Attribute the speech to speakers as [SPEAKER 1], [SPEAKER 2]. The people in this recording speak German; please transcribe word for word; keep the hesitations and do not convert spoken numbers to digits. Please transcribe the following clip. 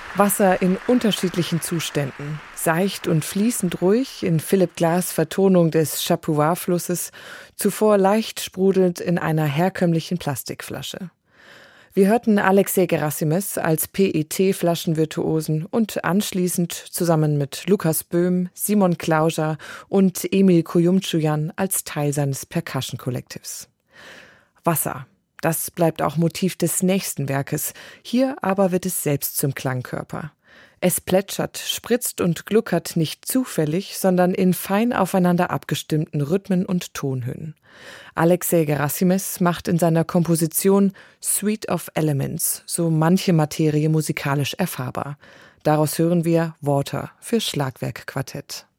[SPEAKER 1] Wasser in unterschiedlichen Zuständen. Seicht und fließend ruhig in Philip Glass' Vertonung des Chapuis-Flusses, zuvor leicht sprudelnd in einer herkömmlichen Plastikflasche. Wir hörten Alexei Gerasimes als P E T-Flaschenvirtuosen und anschließend zusammen mit Lukas Böhm, Simon Klauser und Emil Kuyumchuyan als Teil seines Percussion-Kollektivs. Wasser. Das bleibt auch Motiv des nächsten Werkes. Hier aber wird es selbst zum Klangkörper. Es plätschert, spritzt und gluckert nicht zufällig, sondern in fein aufeinander abgestimmten Rhythmen und Tonhöhen. Alexei Gerasimes macht in seiner Komposition Suite of Elements so manche Materie musikalisch erfahrbar. Daraus hören wir Water für Schlagwerkquartett.